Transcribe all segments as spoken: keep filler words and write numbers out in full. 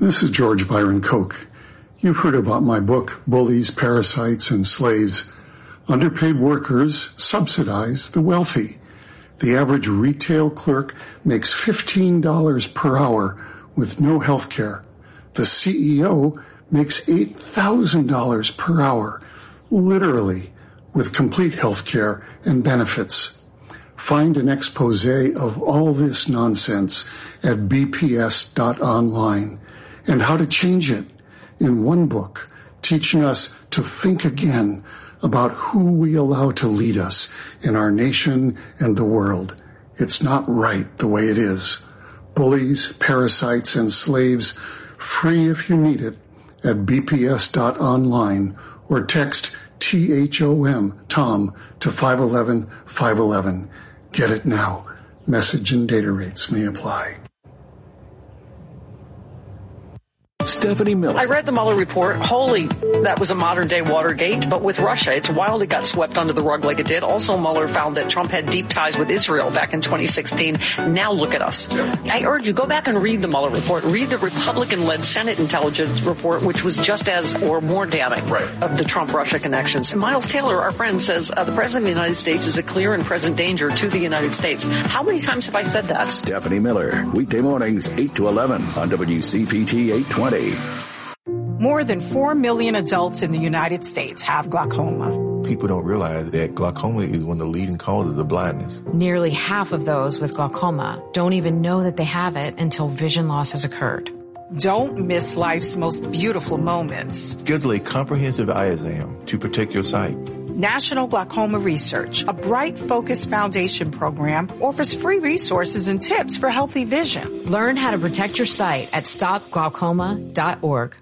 This is George Byron Koch. You've heard about my book, Bullies, Parasites, and Slaves. Underpaid workers subsidize the wealthy. The average retail clerk makes fifteen dollars per hour with no health care. The C E O makes eight thousand dollars per hour, literally, with complete health care and benefits. Find an expose of all this nonsense at b p s dot online and how to change it in one book, teaching us to think again about who we allow to lead us in our nation and the world. It's not right the way it is. Bullies, Parasites, and Slaves, free if you need it, at b p s dot online or text T H O M, Tom, to five one one, five one one. Get it now. Message and data rates may apply. Stephanie Miller. I read the Mueller report. Holy, that was a modern-day Watergate. But with Russia, it's wild it got swept under the rug like it did. Also, Mueller found that Trump had deep ties with Israel back in twenty sixteen. Now look at us. Yeah. I urge you, go back and read the Mueller report. Read the Republican-led Senate intelligence report, which was just as or more damning right. of the Trump-Russia connections. And Miles Taylor, our friend, says uh, the President of the United States is a clear and present danger to the United States. How many times have I said that? Stephanie Miller, weekday mornings, eight to eleven on W C P T eight twenty. More than four million adults in the United States have glaucoma. People don't realize that glaucoma is one of the leading causes of blindness. Nearly half of those with glaucoma don't even know that they have it until vision loss has occurred. Don't miss life's most beautiful moments. Schedule a comprehensive eye exam to protect your sight. National Glaucoma Research, a Bright Focus Foundation program, offers free resources and tips for healthy vision. Learn how to protect your sight at stop glaucoma dot org.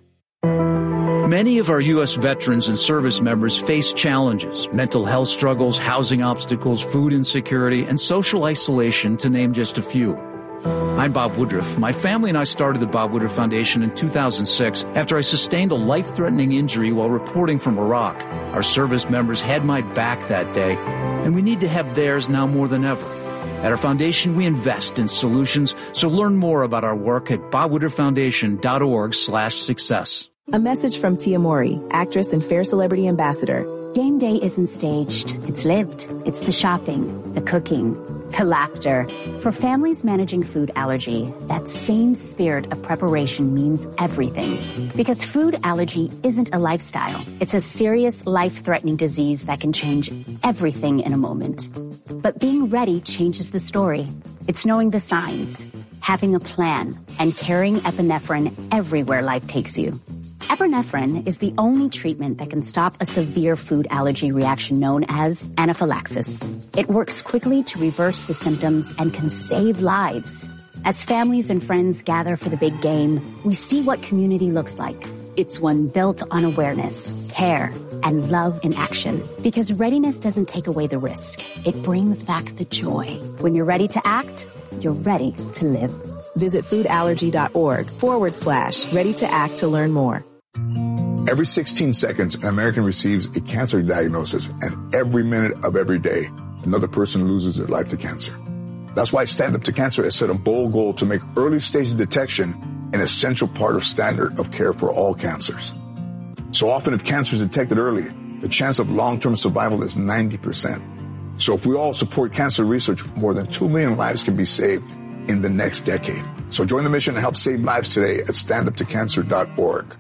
Many of our U S veterans and service members face challenges, mental health struggles, housing obstacles, food insecurity, and social isolation, to name just a few. I'm Bob Woodruff. My family and I started the Bob Woodruff Foundation in two thousand six after I sustained a life-threatening injury while reporting from Iraq. Our service members had my back that day, and we need to have theirs now more than ever. At our foundation, we invest in solutions, so learn more about our work at bob woodruff foundation dot org slash success. A message from Tia Mowry, actress and Fair Celebrity Ambassador. Game day isn't staged. It's lived. It's the shopping, the cooking, the laughter. For families managing food allergy, that same spirit of preparation means everything. Because food allergy isn't a lifestyle. It's a serious, life-threatening disease that can change everything in a moment. But being ready changes the story. It's knowing the signs, having a plan, and carrying epinephrine everywhere life takes you. Epinephrine is the only treatment that can stop a severe food allergy reaction known as anaphylaxis. It works quickly to reverse the symptoms and can save lives. As families and friends gather for the big game, we see what community looks like. It's one built on awareness, care, and love in action. Because readiness doesn't take away the risk. It brings back the joy. When you're ready to act, you're ready to live. Visit foodallergy.org forward slash ready to act to learn more. Every sixteen seconds, an American receives a cancer diagnosis, and every minute of every day, another person loses their life to cancer. That's why Stand Up to Cancer has set a bold goal to make early stage detection an essential part of standard of care for all cancers. So often, if cancer is detected early, the chance of long-term survival is ninety percent. So if we all support cancer research, more than two million lives can be saved in the next decade. So join the mission and help save lives today at stand up to cancer dot org.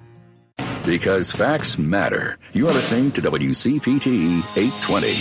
Because facts matter. You are listening to W C P T eight twenty.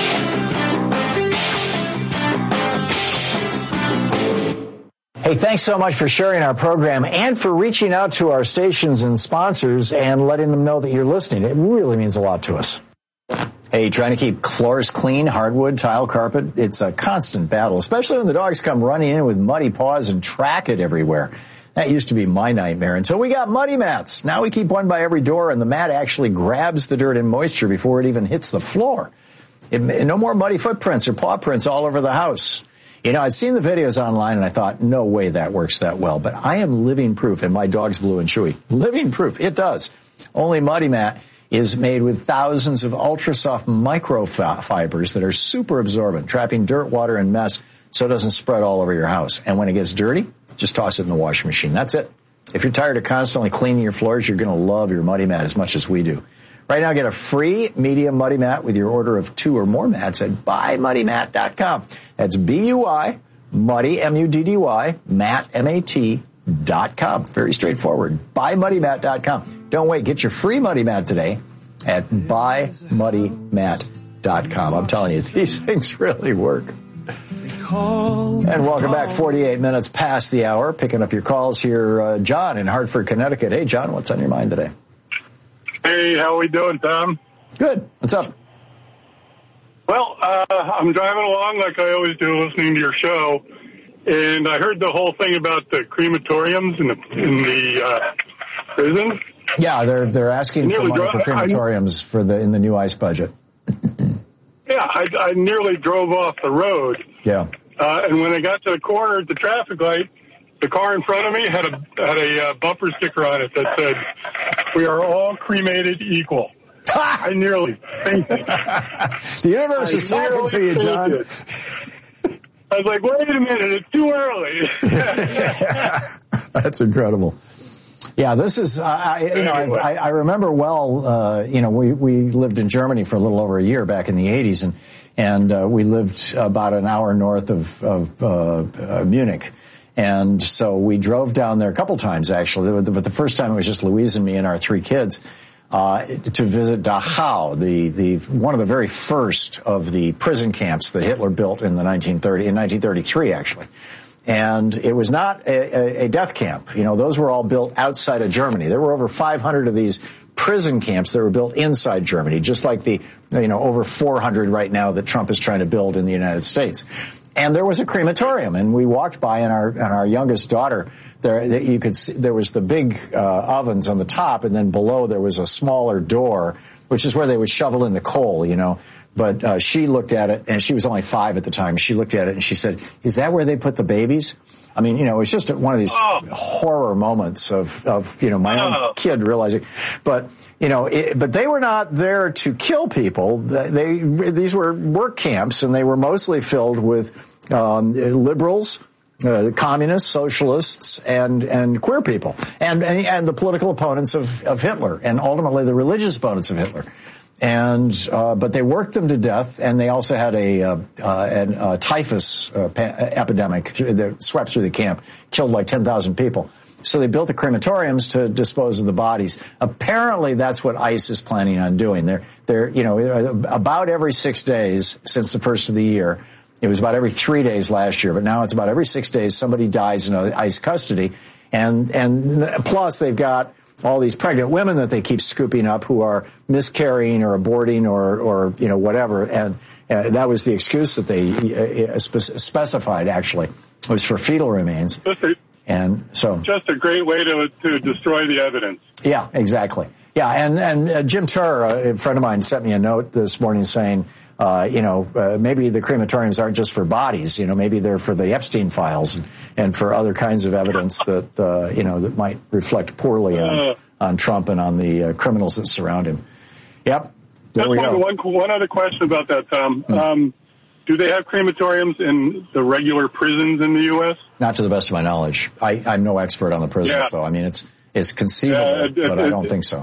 Hey, thanks so much for sharing our program and for reaching out to our stations and sponsors and letting them know that you're listening. It really means a lot to us. Hey, trying to keep floors clean, hardwood, tile, carpet, it's a constant battle, especially when the dogs come running in with muddy paws and track it everywhere. That used to be my nightmare until we got Muddy Mats. Now we keep one by every door, and the mat actually grabs the dirt and moisture before it even hits the floor. It, no more muddy footprints or paw prints all over the house. You know, I'd seen the videos online, and I thought, no way that works that well. But I am living proof, and my dog's Blue and Chewy. Living proof. It does. Only Muddy Mat is made with thousands of ultra-soft microfibers that are super absorbent, trapping dirt, water, and mess so it doesn't spread all over your house. And when it gets dirty, just toss it in the washing machine. That's it. If you're tired of constantly cleaning your floors, you're going to love your Muddy Mat as much as we do. Right now, get a free medium Muddy Mat with your order of two or more mats at buy muddy mat dot com. That's B U I, Muddy, M U D D Y, Mat, M A T, dot com. Very straightforward. buy muddy mat dot com. Don't wait. Get your free Muddy Mat today at buy muddy mat dot com. I'm telling you, these things really work. And welcome back. forty-eight minutes past the hour. Picking up your calls here. Uh, John in Hartford, Connecticut. Hey, John, what's on your mind today? Hey, how are we doing, Tom? Good. What's up? Well, uh, I'm driving along like I always do, listening to your show, and I heard the whole thing about the crematoriums in the in the uh, prison. Yeah, they're they're asking for money dro- for crematoriums I, for the in the new ICE budget. Yeah, I, I nearly drove off the road. Yeah. Uh, and when I got to the corner at the traffic light, the car in front of me had a had a uh, bumper sticker on it that said, "We are all cremated equal." I nearly fainted. The universe I is talking to you, John. Fainted. I was like, wait a minute, it's too early. That's incredible. Yeah, this is, uh, I, you know, I, I remember well, uh, you know, we, we lived in Germany for a little over a year back in the eighties, and, and uh, we lived about an hour north of, of uh, uh, Munich. And so we drove down there a couple times, actually, but the first time it was just Louise and me and our three kids, uh, to visit Dachau, the, the, one of the very first of the prison camps that Hitler built in the nineteen thirty, in nineteen thirty-three, actually. And it was not a, a death camp. You know, those were all built outside of Germany. There were over five hundred of these prison camps that were built inside Germany, just like the, you know, over four hundred right now that Trump is trying to build in the United States. And there was a crematorium, and we walked by, and our and our youngest daughter, there you could see there was the big uh, ovens on the top, and then below there was a smaller door, which is where they would shovel in the coal, you know. But uh, she looked at it, and she was only five at the time. She looked at it, and she said, "Is that where they put the babies?" I mean, you know, it's just one of these oh. horror moments of, of, you know, my own oh. kid realizing. But, you know, it, but they were not there to kill people. They, these were work camps, and they were mostly filled with um, liberals, uh, communists, socialists, and, and queer people, and, and, and the political opponents of, of Hitler, and ultimately the religious opponents of Hitler. And, uh, but they worked them to death, and they also had a, uh, uh, an, uh, typhus, uh, pa- epidemic that swept through the camp, killed like ten thousand people. So they built the crematoriums to dispose of the bodies. Apparently that's what ICE is planning on doing. They're, they're, you know, about every six days since the first of the year. It was about every three days last year, but now it's about every six days somebody dies in ICE custody. And, and plus they've got all these pregnant women that they keep scooping up who are miscarrying or aborting or, or you know, whatever. And uh, that was the excuse that they uh, spe- specified, actually. It was for fetal remains. Just a, and so, just a great way to, to destroy the evidence. Yeah, exactly. Yeah, and, and uh, Jim Turr, uh, a friend of mine, sent me a note this morning saying, Uh, you know, uh, maybe the crematoriums aren't just for bodies. You know, maybe they're for the Epstein files and, and for other kinds of evidence that, uh, you know, that might reflect poorly on, on Trump and on the uh, criminals that surround him. Yep. There Just we one, go. one, one other question about that, Tom. Hmm. Um, do they have crematoriums in the regular prisons in the U S? Not to the best of my knowledge. I, I'm no expert on the prisons, yeah. though. I mean, it's, it's conceivable, yeah, it, it, but I don't it, think so.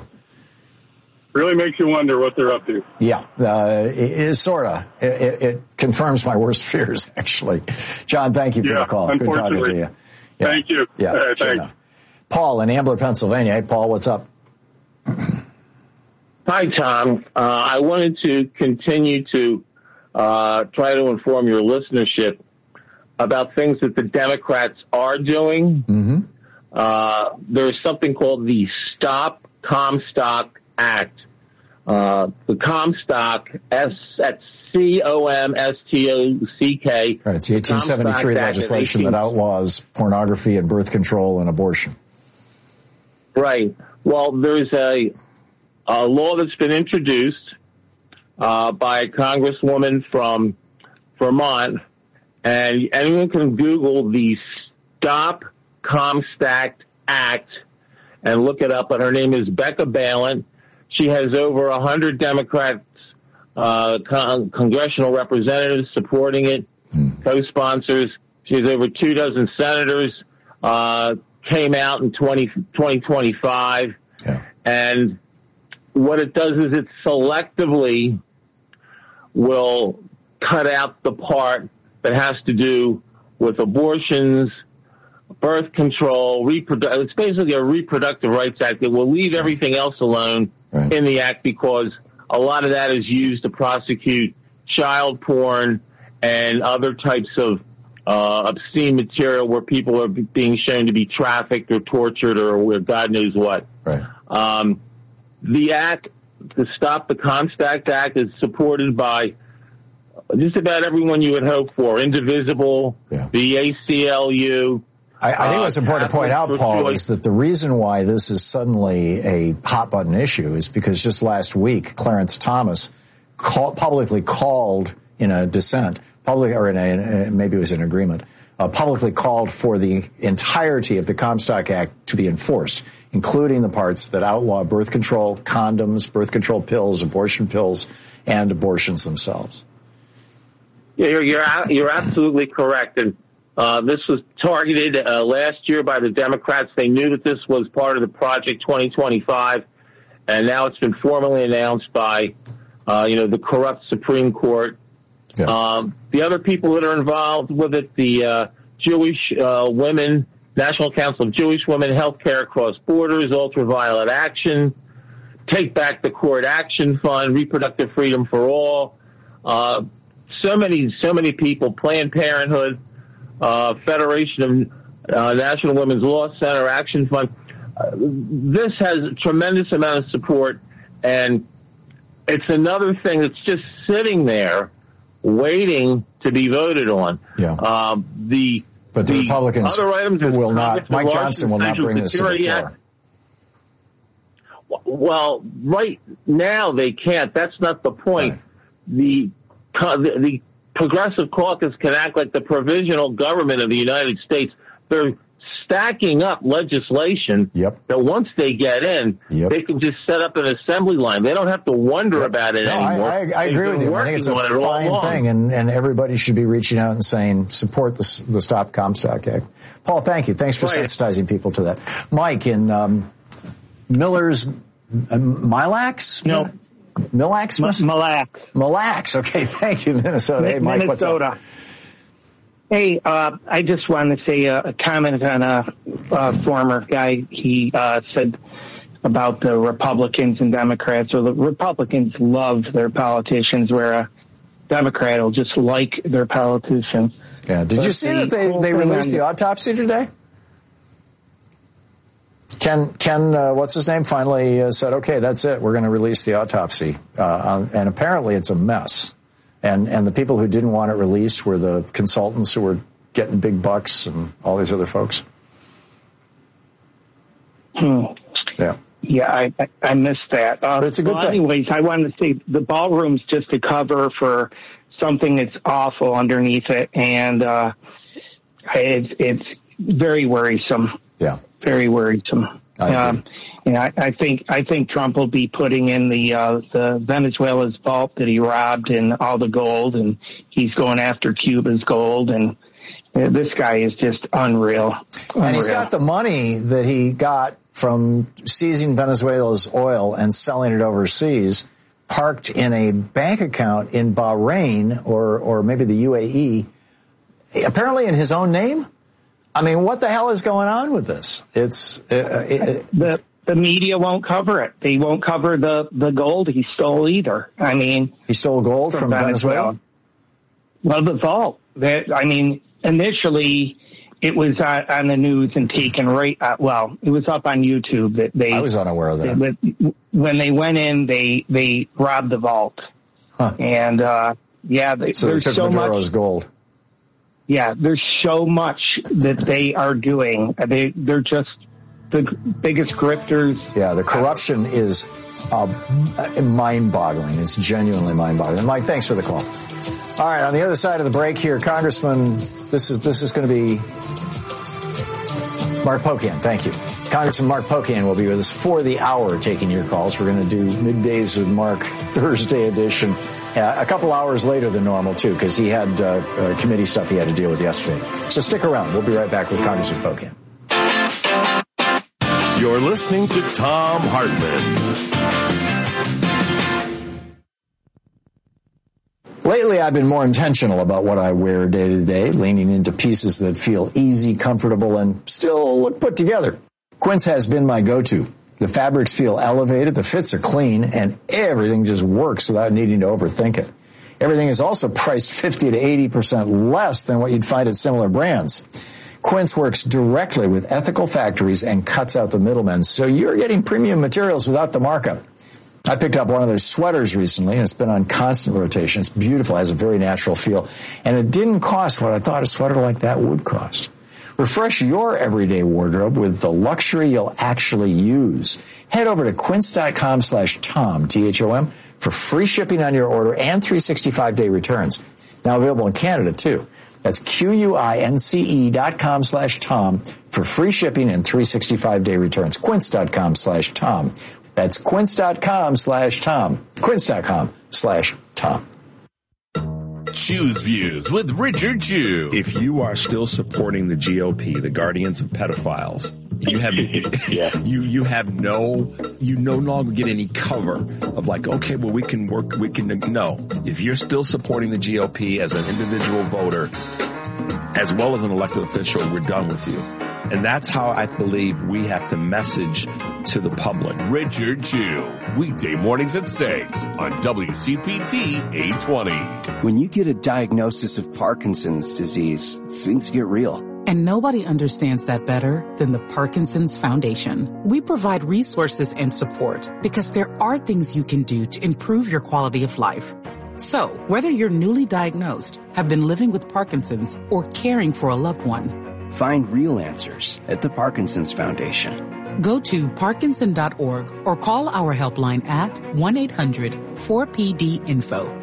Really makes you wonder what they're up to. Yeah, uh, it, it sort of. It, it confirms my worst fears, actually. John, thank you for yeah, the call. Good talking to you. Yeah. Thank you. Yeah, uh, sure thanks. enough. Paul in Ambler, Pennsylvania. Hey, Paul, what's up? Hi, Tom. Uh, I wanted to continue to uh, try to inform your listenership about things that the Democrats are doing. Mm-hmm. Uh, there's something called the Stop Comstock Act. Uh, the Comstock, S, that's C O M S T O C K. Right, it's the eighteen seventy-three legislation that outlaws pornography and birth control and abortion. Right. Well, there's a, a law that's been introduced uh, by a congresswoman from Vermont, and anyone can Google the Stop Comstock Act and look it up, but her name is Becca Balint. She has over one hundred Democrats, uh, con- congressional representatives supporting it, mm. co-sponsors. She has over two dozen senators uh, came out in twenty twenty-five. Yeah. And what it does is it selectively will cut out the part that has to do with abortions, birth control, reprodu- it's basically a reproductive rights act that will leave everything else alone right. in the act, because a lot of that is used to prosecute child porn and other types of uh, obscene material where people are being shown to be trafficked or tortured or where God knows what. Right. Um, the act, the Stop the Comstock Act, is supported by just about everyone you would hope for. Indivisible, yeah. the A C L U. I, I think what's uh, important to point out, Paul, choice. is that the reason why this is suddenly a hot-button issue is because just last week, Clarence Thomas call, publicly called in a dissent, public, or in a, in a maybe it was an agreement, uh, publicly called for the entirety of the Comstock Act to be enforced, including the parts that outlaw birth control, condoms, birth control pills, abortion pills, and abortions themselves. Yeah, you're you're, you're absolutely correct. And uh, this was targeted uh, last year by the Democrats. They knew that this was part of the Project twenty twenty-five, and now it's been formally announced by, uh, you know, the corrupt Supreme Court. Yeah. Um, the other people that are involved with it, the uh, Jewish uh, women, National Council of Jewish Women, Healthcare Across Borders, Ultraviolet Action, Take Back the Court Action Fund, Reproductive Freedom for All. Uh, so many, so many people, Planned Parenthood, uh, Federation of uh, National Women's Law Center, Action Fund. Uh, this has a tremendous amount of support, and it's another thing that's just sitting there waiting to be voted on. Yeah. Um, the But the, the Republicans other items will not, Mike Johnson will not bring this to the floor. Act. Well, right now they can't. That's not the point. Right. The, the the Progressive Caucus can act like the provisional government of the United States. They're stacking up legislation yep. that once they get in, yep. they can just set up an assembly line. They don't have to wonder yep. about it no, anymore. I, I, I agree with you. I think it's a fine thing, and, and everybody should be reaching out and saying, support the, the Stop Comstock Act. Paul, thank you. Thanks for right. sensitizing people to that. Mike, in um, Miller's, uh, Milax? No. Milax? M- Mille Lacs. Mille Lacs. Okay, thank you, Minnesota. Hey, Mike, Minnesota. what's up? Hey, uh, I just wanted to say a, a comment on a, a former guy. He uh, said about the Republicans and Democrats, or the Republicans love their politicians, where a Democrat will just like their politicians. Yeah. Did but you see that they, they released the autopsy today? Ken, Ken, uh, what's his name, finally uh, said, okay, that's it. We're going to release the autopsy. Uh, on, and apparently it's a mess. And and the people who didn't want it released were the consultants who were getting big bucks and all these other folks. Hmm. Yeah. Yeah, I I missed that. Uh, but it's a good well, thing. Anyways, I wanted to say the ballroom's just a cover for something that's awful underneath it, and uh, it's it's very worrisome. Yeah. Very worrisome. I um, and I, I think I think Trump will be putting in the uh, the Venezuela's vault that he robbed and all the gold, and he's going after Cuba's gold, and uh, this guy is just unreal. unreal. And he's got the money that he got from seizing Venezuela's oil and selling it overseas, parked in a bank account in Bahrain or or maybe the U A E, apparently in his own name. I mean, what the hell is going on with this? It's uh, it, the the media won't cover it. They won't cover the, the gold he stole either. I mean, he stole gold from, from Venezuela. Venezuela. Well, the vault. That I mean, initially it was uh, on the news and taken right. Uh, well, it was up on YouTube that they. I was unaware of that. They, when they went in, they they robbed the vault, huh. and uh, yeah, they, so they took so Maduro's much, gold. Yeah, there's so much that they are doing. They they're just the biggest grifters. Yeah, the corruption is uh, mind-boggling. It's genuinely mind-boggling. Mike, thanks for the call. All right, on the other side of the break here, Congressman, this is this is going to be Mark Pocan. Thank you. Congressman Mark Pocan will be with us for the hour taking your calls. We're going to do Middays with Mark Thursday edition. Uh, a couple hours later than normal, too, because he had uh, uh, committee stuff he had to deal with yesterday. So stick around. We'll be right back with Congressman Pocan. You're listening to Thom Hartmann. Lately, I've been more intentional about what I wear day to day, leaning into pieces that feel easy, comfortable, and still look put together. Quince has been my go-to. The fabrics feel elevated, the fits are clean, and everything just works without needing to overthink it. Everything is also priced fifty to eighty percent less than what you'd find at similar brands. Quince works directly with ethical factories and cuts out the middlemen, so you're getting premium materials without the markup. I picked up one of their sweaters recently, and it's been on constant rotation. It's beautiful, has a very natural feel, and it didn't cost what I thought a sweater like that would cost. Refresh your everyday wardrobe with the luxury you'll actually use. Head over to quince.com slash Tom, T H O M, for free shipping on your order and three hundred sixty-five day returns. Now available in Canada, too. That's Q-U-I-N-C-E dot com slash Tom for free shipping and three hundred sixty-five day returns. Quince.com slash Tom. That's quince.com slash Tom. Quince.com slash Tom. Choose Views with Richard Chew. If you are still supporting the G O P, the guardians of pedophiles, you have yeah. you you have no you no longer get any cover of like, okay, well we can work we can no. If you're still supporting the G O P as an individual voter, as well as an elected official, we're done with you. And that's how I believe we have to message to the public. Richard Chew, weekday mornings at six on W C P T eight twenty. When you get a diagnosis of Parkinson's disease, things get real. And nobody understands that better than the Parkinson's Foundation. We provide resources and support because there are things you can do to improve your quality of life. So, whether you're newly diagnosed, have been living with Parkinson's, or caring for a loved one, find real answers at the Parkinson's Foundation. Go to Parkinson dot org or call our helpline at one eight hundred four P D info.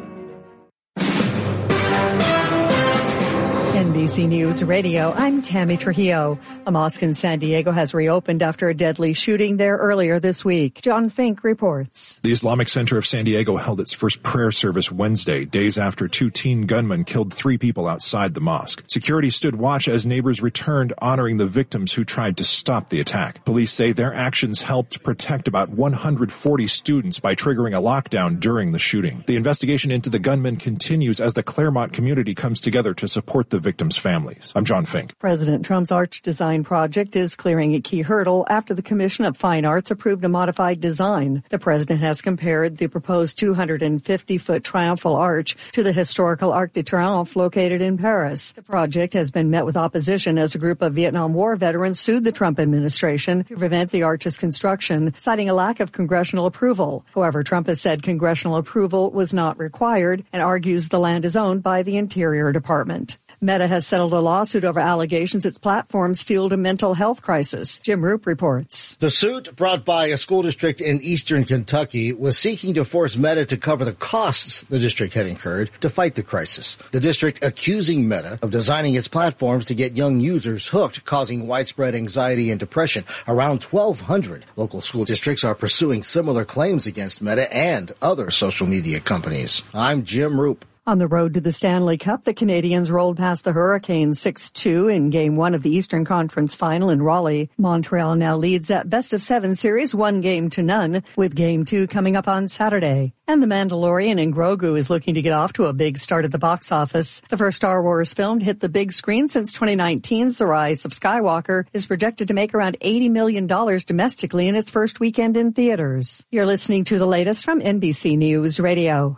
N B C News Radio, I'm Tammy Trujillo. A mosque in San Diego has reopened after a deadly shooting there earlier this week. John Fink reports. The Islamic Center of San Diego held its first prayer service Wednesday, days after two teen gunmen killed three people outside the mosque. Security stood watch as neighbors returned, honoring the victims who tried to stop the attack. Police say their actions helped protect about one hundred forty students by triggering a lockdown during the shooting. The investigation into the gunmen continues as the Claremont community comes together to support the victims' families. I'm John Fink. President Trump's Arch Design project is clearing a key hurdle after the Commission of Fine Arts approved a modified design. The president has compared the proposed two hundred fifty foot triumphal arch to the historical Arc de Triomphe located in Paris. The project has been met with opposition as a group of Vietnam War veterans sued the Trump administration to prevent the arch's construction, citing a lack of congressional approval. However, Trump has said congressional approval was not required and argues the land is owned by the Interior Department. Meta has settled a lawsuit over allegations its platforms fueled a mental health crisis. Jim Roop reports. The suit, brought by a school district in eastern Kentucky, was seeking to force Meta to cover the costs the district had incurred to fight the crisis. The district accusing Meta of designing its platforms to get young users hooked, causing widespread anxiety and depression. Around twelve hundred local school districts are pursuing similar claims against Meta and other social media companies. I'm Jim Roop. On the road to the Stanley Cup, the Canadians rolled past the Hurricanes six two in Game one of the Eastern Conference Final in Raleigh. Montreal now leads that best-of-seven series one game to none, with Game two coming up on Saturday. And The Mandalorian in Grogu is looking to get off to a big start at the box office. The first Star Wars film to hit the big screen since twenty nineteen's The Rise of Skywalker is projected to make around eighty million dollars domestically in its first weekend in theaters. You're listening to the latest from N B C News Radio.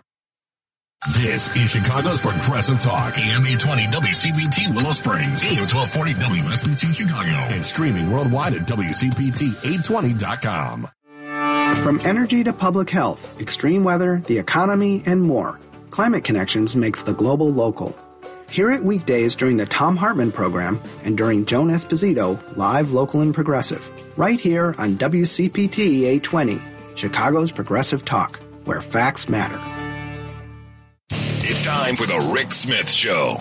This is Chicago's Progressive Talk, A M eight twenty W C P T Willow Springs, A M twelve forty W S B C Chicago, and streaming worldwide at W C P T eight twenty dot com. From energy to public health, extreme weather, the economy, and more, Climate Connections makes the global local. Hear it weekdays during the Thom Hartmann program and during Joan Esposito, live, local, and progressive, right here on W C P T eight twenty, Chicago's Progressive Talk, where facts matter. It's time for the Rick Smith Show.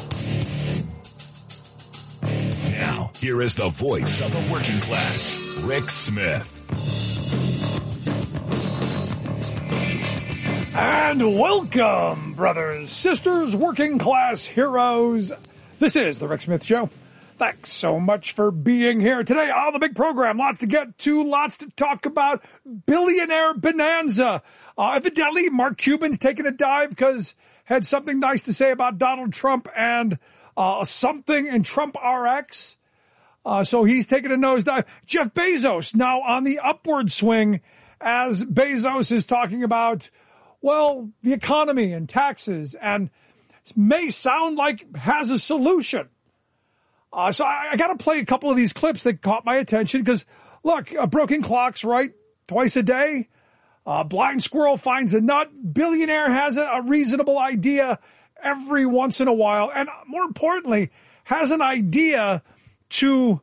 Now, here is the voice of the working class, Rick Smith. And welcome, brothers, sisters, working class heroes. This is the Rick Smith Show. Thanks so much for being here today on the big program. Lots to get to, lots to talk about. Billionaire bonanza. Uh, evidently, Mark Cuban's taking a dive because had something nice to say about Donald Trump and uh, something in Trump R X. Uh, so he's taking a nosedive. Jeff Bezos now on the upward swing as Bezos is talking about, well, the economy and taxes, and may sound like has a solution. Uh, so I, I got to play a couple of these clips that caught my attention because, look, uh, broken clocks, right? Twice a day. Uh, blind squirrel finds a nut. Billionaire has a, a reasonable idea every once in a while. And more importantly, has an idea to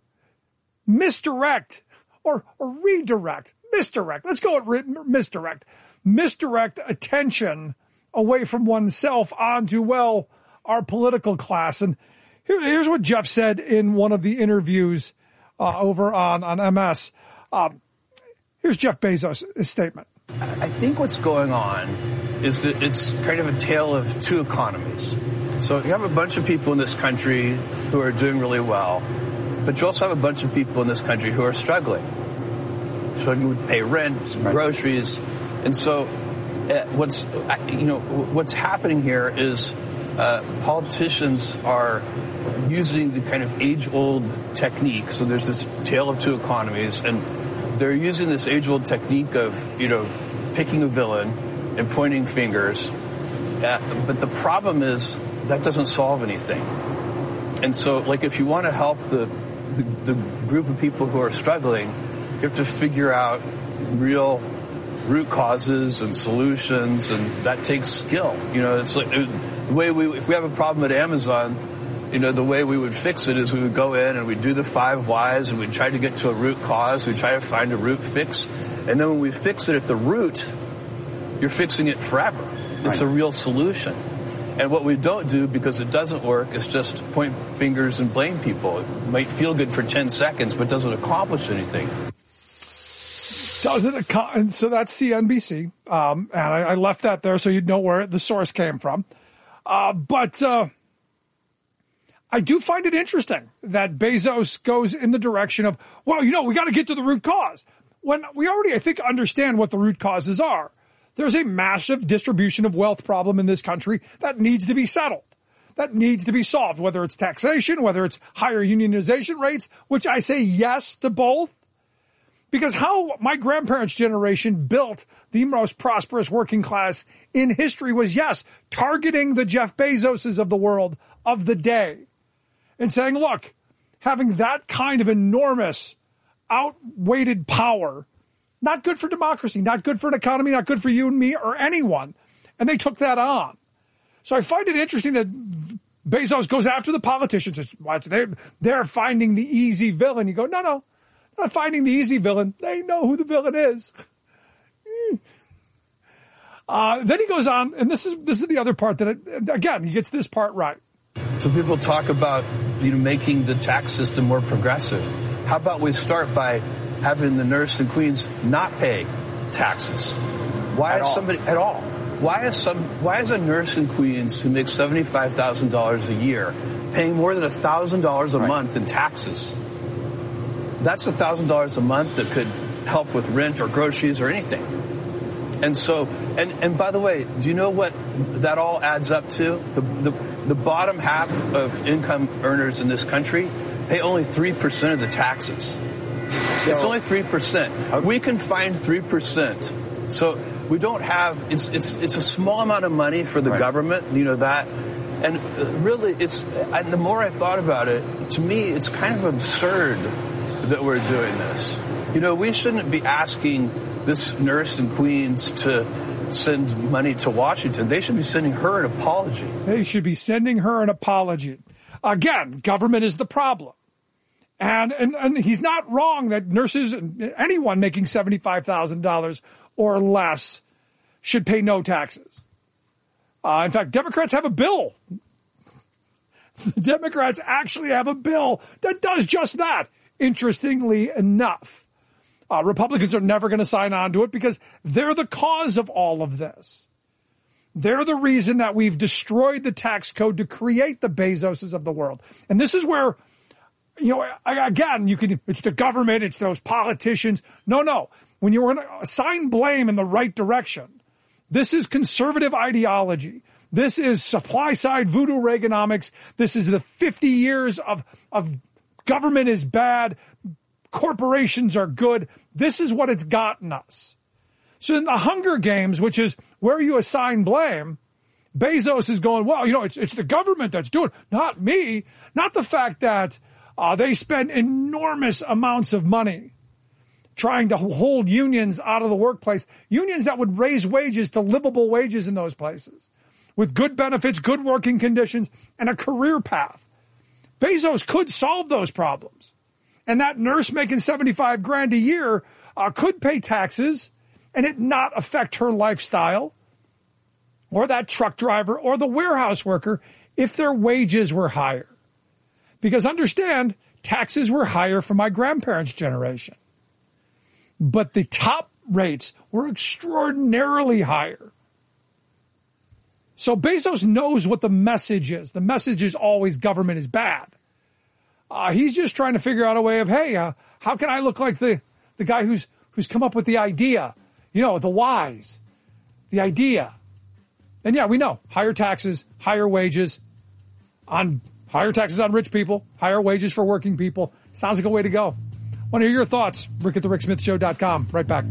misdirect or, or redirect. Misdirect. Let's go with misdirect. Misdirect attention away from oneself onto, well, our political class. And here, here's what Jeff said in one of the interviews uh, over on, on M S. Um, here's Jeff Bezos' statement. I think what's going on is that it's kind of a tale of two economies. So you have a bunch of people in this country who are doing really well, but you also have a bunch of people in this country who are struggling. Struggling to pay rent, right. groceries. And so uh, what's, you know, what's happening here is uh, politicians are using the kind of age-old technique. So there's this tale of two economies, and they're using this age-old technique of, you know, picking a villain and pointing fingers. Uh, but the problem is that doesn't solve anything. And so, like, if you want to help the, the, the group of people who are struggling, you have to figure out real root causes and solutions, and that takes skill. You know, it's like it, the way we, if we have a problem at Amazon, you know, the way we would fix it is we would go in and we'd do the five whys and we'd try to get to a root cause. We'd try to find a root fix. And then when we fix it at the root, you're fixing it forever. It's right. a real solution. And what we don't do, because it doesn't work, is just point fingers and blame people. It might feel good for ten seconds, but doesn't accomplish anything. Doesn't ac- and so that's C N B C. Um, and I, I left that there so you'd know where the source came from. Uh, but, uh, I do find it interesting that Bezos goes in the direction of, well, you know, we got to get to the root cause. When we already, I think, understand what the root causes are. There's a massive distribution of wealth problem in this country that needs to be settled, that needs to be solved, whether it's taxation, whether it's higher unionization rates, which I say yes to both. Because how my grandparents' generation built the most prosperous working class in history was, yes, targeting the Jeff Bezoses of the world of the day. And saying, look, having that kind of enormous, outweighted power, not good for democracy, not good for an economy, not good for you and me or anyone. And they took that on. So I find it interesting that Bezos goes after the politicians. It's, they're, they're finding the easy villain. You go, no, no, not finding the easy villain. They know who the villain is. uh, then he goes on, and this is this is the other part that, it, again, he gets this part right. So people talk about, you know, making the tax system more progressive. How about we start by having the nurse and queens not pay taxes? Why is somebody at all? Why is some? Why is a nurse in Queens who makes seventy-five thousand dollars a year paying more than a thousand dollars a right. month in taxes? That's a thousand dollars a month that could help with rent or groceries or anything. And so, and, and by the way, do you know what that all adds up to? The, the, the bottom half of income earners in this country pay only three percent of the taxes. So, it's only three percent. We can find three percent. So we don't have, it's, it's, it's a small amount of money for the right. government, you know that. And really, it's, and the more I thought about it, to me, it's kind of absurd that we're doing this. You know, we shouldn't be asking this nurse in Queens to send money to Washington. They should be sending her an apology. They should be sending her an apology. Again, government is the problem. And, and, and he's not wrong that nurses, anyone making seventy-five thousand dollars or less should pay no taxes. Uh, in fact, Democrats have a bill. The Democrats actually have a bill that does just that, interestingly enough. Uh, Republicans are never going to sign on to it because they're the cause of all of this. They're the reason that we've destroyed the tax code to create the Bezoses of the world. And this is where you know, again, you can, it's the government, it's those politicians. No, no. When you're going to assign blame in the right direction, this is conservative ideology. This is supply side voodoo Reaganomics. This is the fifty years of, of government is bad. Corporations are good. This is what it's gotten us. So in the Hunger Games, which is where you assign blame, Bezos is going, well, you know, it's, it's the government that's doing it, not me. Not the fact that uh, they spend enormous amounts of money trying to hold unions out of the workplace, unions that would raise wages to livable wages in those places with good benefits, good working conditions, and a career path. Bezos could solve those problems. And that nurse making seventy-five grand a year uh, could pay taxes and it not affect her lifestyle, or that truck driver or the warehouse worker if their wages were higher. Because understand, taxes were higher for my grandparents' generation. But the top rates were extraordinarily higher. So Bezos knows what the message is. The message is always government is bad. Uh, he's just trying to figure out a way of, hey, uh, how can I look like the, the guy who's who's come up with the idea? You know, the whys, the idea. And yeah, we know higher taxes, higher wages on higher taxes on rich people, higher wages for working people. Sounds like a way to go. Want to hear your thoughts? Rick at the Rick Smith Show dot com. Right back.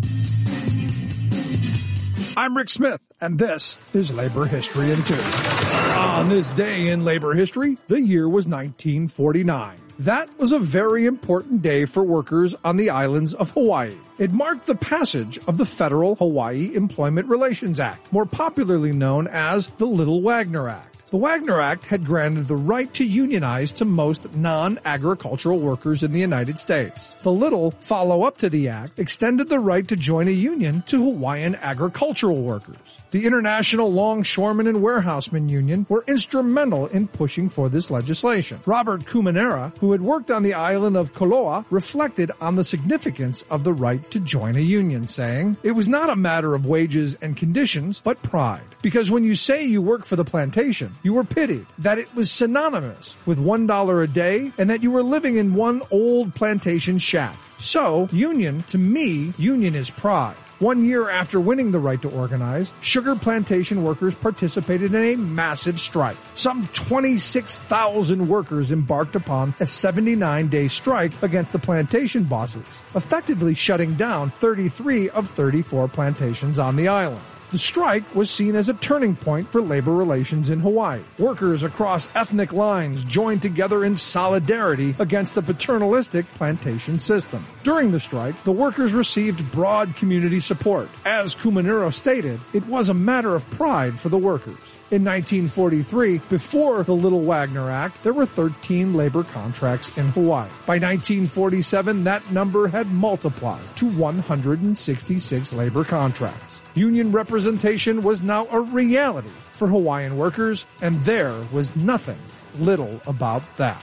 I'm Rick Smith, and this is Labor History in Two. On this day in labor history, the year was nineteen forty-nine. That was a very important day for workers on the islands of Hawaii. It marked the passage of the Federal Hawaii Employment Relations Act, more popularly known as the Little Wagner Act. The Wagner Act had granted the right to unionize to most non-agricultural workers in the United States. The Little follow-up to the act extended the right to join a union to Hawaiian agricultural workers. The International Longshoremen and Warehousemen Union were instrumental in pushing for this legislation. Robert Kumanera, who had worked on the island of Koloa, reflected on the significance of the right to join a union, saying, "It was not a matter of wages and conditions, but pride. Because when you say you work for the plantation, you were pitied, that it was synonymous with one dollar a day, and that you were living in one old plantation shack. So, union, to me, union is pride." One year after winning the right to organize, sugar plantation workers participated in a massive strike. Some twenty-six thousand workers embarked upon a seventy-nine day strike against the plantation bosses, effectively shutting down thirty-three of thirty-four plantations on the island. The strike was seen as a turning point for labor relations in Hawaii. Workers across ethnic lines joined together in solidarity against the paternalistic plantation system. During the strike, the workers received broad community support. As Kumanero stated, it was a matter of pride for the workers. In nineteen forty-three, before the Little Wagner Act, there were thirteen labor contracts in Hawaii. By nineteen forty-seven, that number had multiplied to one hundred sixty-six labor contracts. Union representation was now a reality for Hawaiian workers, and there was nothing little about that.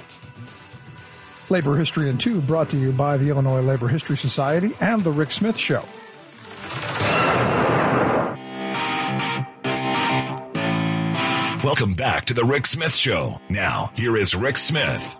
Labor History in Two, brought to you by the Illinois Labor History Society and The Rick Smith Show. Welcome back to The Rick Smith Show. Now, here is Rick Smith.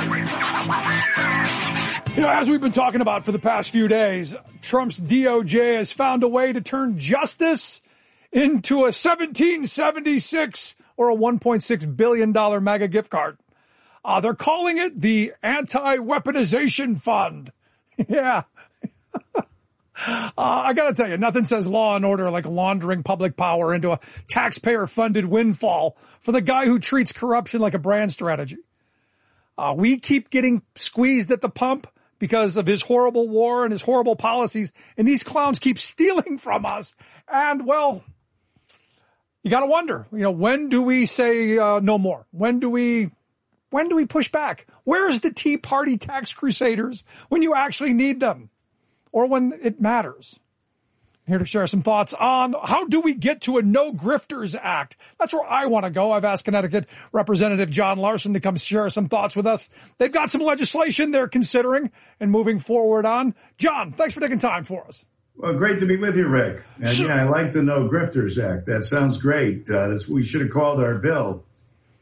You know, as we've been talking about for the past few days, Trump's D O J has found a way to turn justice into a seventeen seventy-six or a one point six billion dollars MAGA gift card. Uh, they're calling it the Anti-Weaponization Fund. Yeah. uh, I got to tell you, nothing says law and order like laundering public power into a taxpayer-funded windfall for the guy who treats corruption like a brand strategy. Uh, we keep getting squeezed at the pump because of his horrible war and his horrible policies, and these clowns keep stealing from us. And, well, you got to wonder, you know, when do we say uh, no more? When do we, when do we push back? Where's the Tea Party tax crusaders when you actually need them or when it matters? Here to share some thoughts on how do we get to a No Grifters Act. That's where I want to go. I've asked Connecticut Representative John Larson to come share some thoughts with us. They've got some legislation they're considering and moving forward on. John, thanks for taking time for us. Well, great to be with you, Rick. And Sure. yeah, I like the No Grifters Act. That sounds great. Uh, we should have called our bill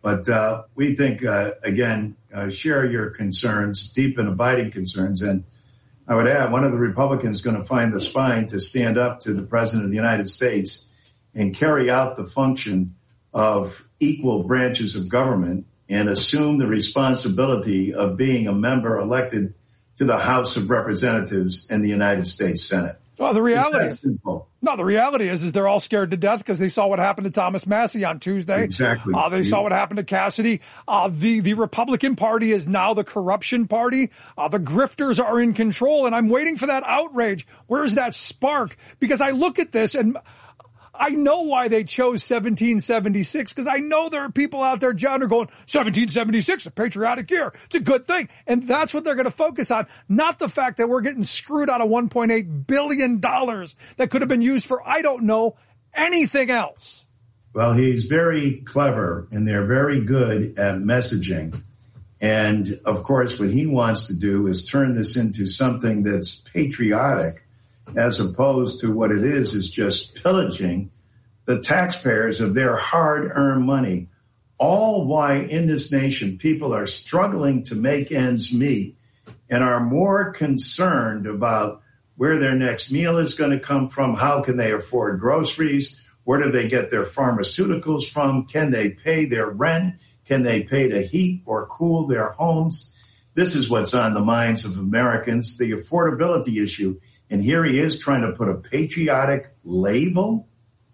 But uh, we think, uh, again, uh, share your concerns, deep and abiding concerns. And I would add, one of the Republicans is going to find the spine to stand up to the President of the United States and carry out the function of equal branches of government and assume the responsibility of being a member elected to the House of Representatives and the United States Senate. Well, the reality It's that simple. No, the reality is, is they're all scared to death because they saw what happened to Thomas Massey on Tuesday. Exactly. Uh, they saw what happened to Cassidy. Uh, the, the Republican Party is now the corruption party. Uh, the grifters are in control, and I'm waiting for that outrage. Where's that spark? Because I look at this and I know why they chose seventeen seventy-six, because I know there are people out there, John, who are going, seventeen seventy-six, a patriotic year. It's a good thing. And that's what they're going to focus on, not the fact that we're getting screwed out of one point eight billion dollars that could have been used for, I don't know, anything else. Well, he's very clever, and they're very good at messaging. And, of course, what he wants to do is turn this into something that's patriotic, as opposed to what it is, is just pillaging the taxpayers of their hard-earned money. All why in this nation people are struggling to make ends meet and are more concerned about where their next meal is going to come from, how can they afford groceries, where do they get their pharmaceuticals from, can they pay their rent, can they pay to heat or cool their homes. This is what's on the minds of Americans, the affordability issue. And here he is trying to put a patriotic label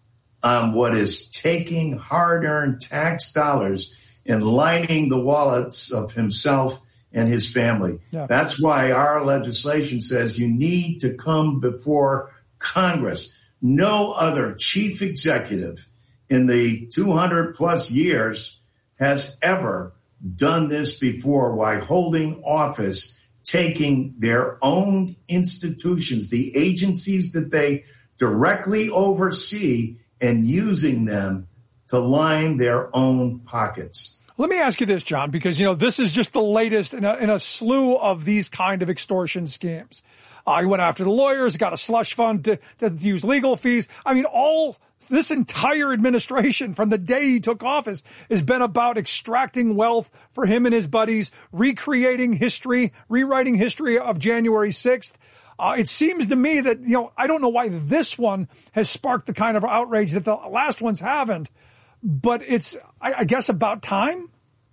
on what is taking hard-earned tax dollars and lining the wallets of himself and his family. Yeah. That's why our legislation says you need to come before Congress. No other chief executive in the two hundred plus years has ever done this before while holding office, taking their own institutions, the agencies that they directly oversee, and using them to line their own pockets. Let me ask you this, John, because, you know, this is just the latest in a, in a slew of these kind of extortion schemes. Uh, he went after the lawyers, got a slush fund to, to use legal fees. I mean, all this entire administration from the day he took office has been about extracting wealth for him and his buddies, recreating history, rewriting history of January sixth. Uh, it seems to me that, you know, I don't know why this one has sparked the kind of outrage that the last ones haven't, but it's, I, I guess, about time.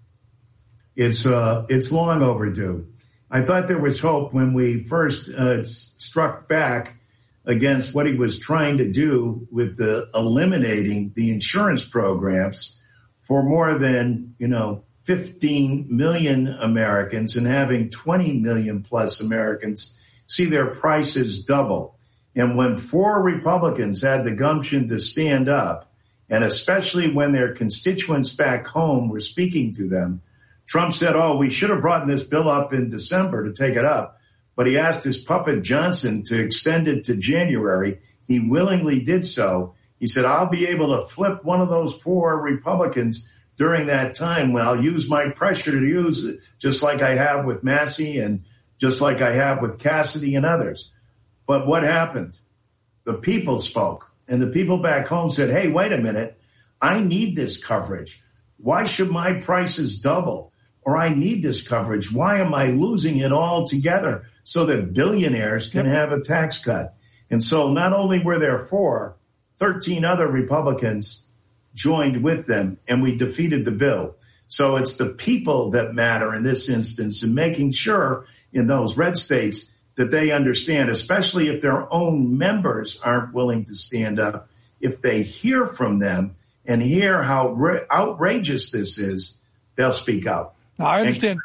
It's, uh, it's long overdue. I thought there was hope when we first uh, struck back against what he was trying to do with the eliminating the insurance programs for more than, you know, fifteen million Americans and having twenty million plus Americans see their prices double. And when four Republicans had the gumption to stand up, and especially when their constituents back home were speaking to them, Trump said, oh, we should have brought this bill up in December to take it up. But he asked his puppet Johnson to extend it to January. He willingly did so. He said, I'll be able to flip one of those four Republicans during that time when I'll use my pressure to use it, just like I have with Massey and just like I have with Cassidy and others. But what happened? The people spoke, and the people back home said, hey, wait a minute. I need this coverage. Why should my prices double? Or I need this coverage. Why am I losing it all together so that billionaires can have a tax cut? And so not only were there four, thirteen other Republicans joined with them, and we defeated the bill. So it's the people that matter in this instance, and making sure in those red states that they understand, especially if their own members aren't willing to stand up, if they hear from them and hear how ra- outrageous this is, they'll speak out. Now, I understand.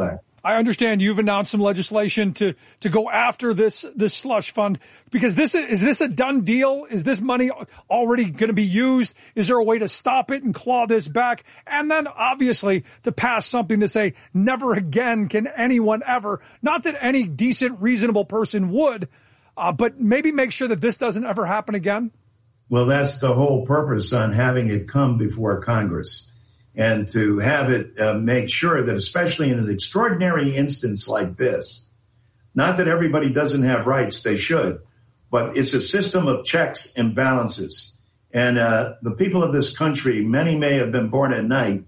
I understand you've announced some legislation to, to go after this, this slush fund, because this is, is this a done deal? Is this money already going to be used? Is there a way to stop it and claw this back? And then obviously to pass something to say never again can anyone ever, not that any decent, reasonable person would, uh, but maybe make sure that this doesn't ever happen again. Well, that's the whole purpose on having it come before Congress. And to have it uh, make sure that, especially in an extraordinary instance like this, not that everybody doesn't have rights, they should, but it's a system of checks and balances. And uh, the people of this country, many may have been born at night,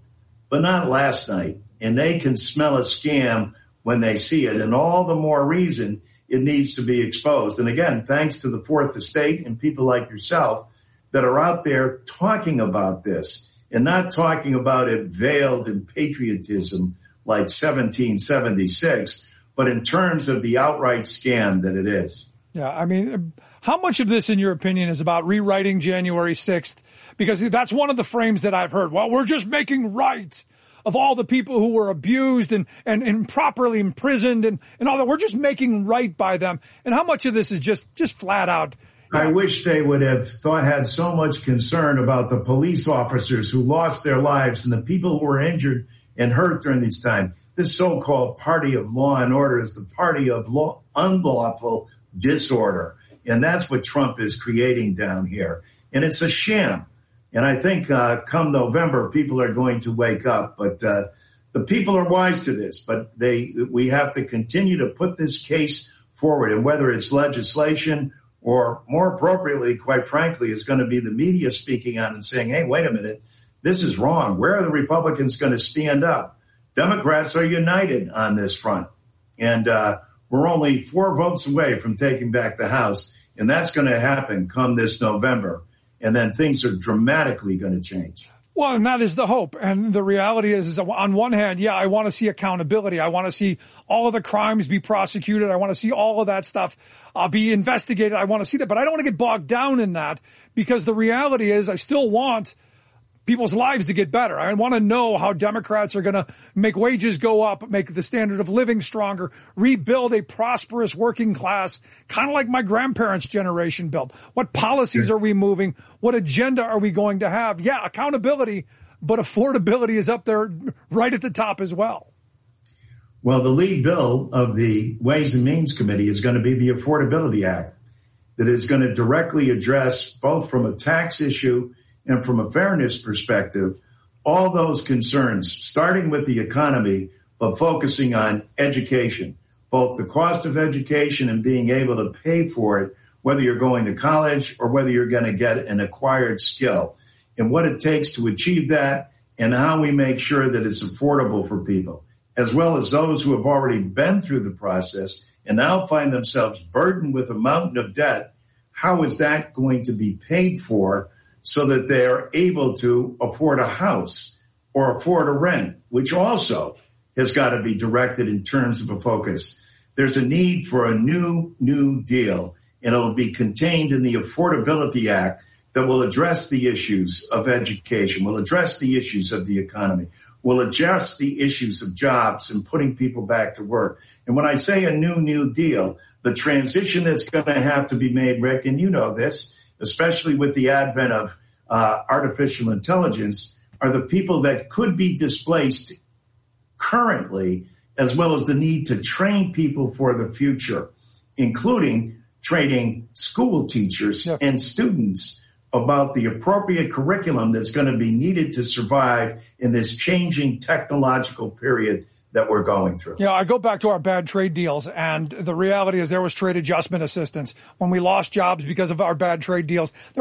but not last night. And they can smell a scam when they see it. And all the more reason it needs to be exposed. And again, thanks to the Fourth Estate and people like yourself that are out there talking about this and not talking about it veiled in patriotism like seventeen seventy-six, but in terms of the outright scam that it is. Yeah, I mean, how much of this, in your opinion, is about rewriting January sixth? Because that's one of the frames that I've heard. Well, we're just making right of all the people who were abused and, and, and improperly imprisoned and, and all that. We're just making right by them. And how much of this is just, just flat out? I wish they would have thought, had so much concern about the police officers who lost their lives and the people who were injured and hurt during this time. This so-called party of law and order is the party of law, unlawful disorder. And that's what Trump is creating down here. And it's a sham. And I think uh, come November, people are going to wake up. But uh, the people are wise to this. But they we have to continue to put this case forward. And whether it's legislation or more appropriately, quite frankly, is going to be the media speaking on and saying, hey, wait a minute, this is wrong. Where are the Republicans going to stand up? Democrats are united on this front. And uh, we're only four votes away from taking back the House. And that's going to happen come this November. And then things are dramatically going to change. Well, and that is the hope. And the reality is, is on one hand, yeah, I want to see accountability. I want to see all of the crimes be prosecuted. I want to see all of that stuff uh, be investigated. I want to see that. But I don't want to get bogged down in that, because the reality is I still want people's lives to get better. I want to know how Democrats are going to make wages go up, make the standard of living stronger, rebuild a prosperous working class, kind of like my grandparents' generation built. What policies are we moving? What agenda are we going to have? Yeah, accountability, but affordability is up there right at the top as well. Well, the lead bill of the Ways and Means Committee is going to be the Affordability Act, that is going to directly address, both from a tax issue and from a fairness perspective, all those concerns, starting with the economy, but focusing on education, both the cost of education and being able to pay for it, whether you're going to college or whether you're going to get an acquired skill, and what it takes to achieve that, and how we make sure that it's affordable for people, as well as those who have already been through the process and now find themselves burdened with a mountain of debt. How is that going to be paid for, so that they're able to afford a house or afford a rent, which also has got to be directed in terms of a focus. There's a need for a new, new deal, and it'll be contained in the Affordability Act that will address the issues of education, will address the issues of the economy, will address the issues of jobs and putting people back to work. And when I say a new, new deal, the transition that's going to have to be made, Rick, and you know this, especially with the advent of uh, artificial intelligence, are the people that could be displaced currently, as well as the need to train people for the future, including training school teachers yep. and students about the appropriate curriculum that's going to be needed to survive in this changing technological period that we're going through. Yeah, I go back to our bad trade deals, and the reality is there was trade adjustment assistance when we lost jobs because of our bad trade deals. There